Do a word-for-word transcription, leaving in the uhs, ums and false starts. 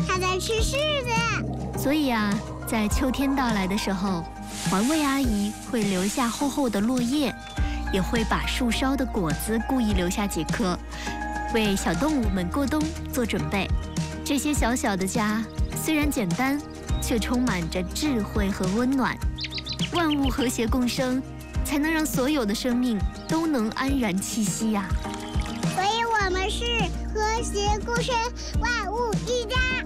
它在吃柿子。 所以啊，在秋天到来的时候，环卫阿姨会留下厚厚的落叶，也会把树梢的果子故意留下几颗，为小动物们过冬做准备。这些小小的家虽然简单，却充满着智慧和温暖。万物和谐共生，才能让所有的生命都能安然栖息呀、 所以我们是和谐共生，万物一家。